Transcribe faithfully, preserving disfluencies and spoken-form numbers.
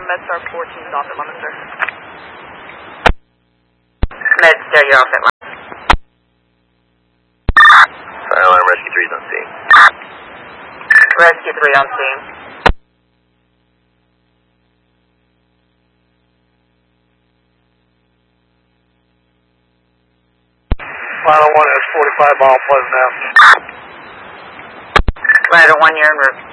MedStar fourteen off at Leominster. MedStar, you're off at Leominster. Fire alarm, Rescue three's on scene. Rescue three on scene. Final one is forty-five mile Pleasant Avenue. Rider one, you're en route.